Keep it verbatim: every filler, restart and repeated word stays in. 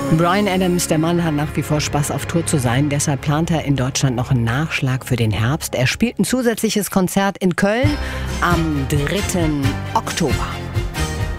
Bryan Adams, der Mann, hat nach wie vor Spaß, auf Tour zu sein. Deshalb plant er in Deutschland noch einen Nachschlag für den Herbst. Er spielt ein zusätzliches Konzert in Köln am dritten Oktober.